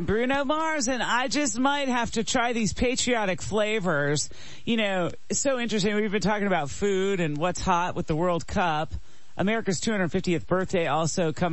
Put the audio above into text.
Bruno Mars, and I just might have to try these patriotic flavors. You know, it's so interesting. We've been talking about food and what's hot with the World Cup. America's 250th birthday also coming